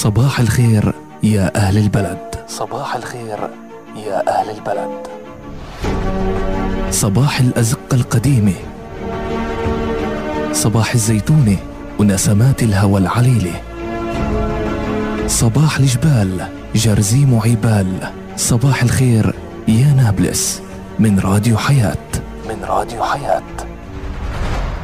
صباح الخير يا أهل البلد، صباح الخير يا أهل البلد. صباح الأزقة القديمة، صباح الزيتونة ونسمات الهوى العليلة، صباح الجبال جرزيم وعبال. صباح الخير يا نابلس من راديو حياة، من راديو حياة.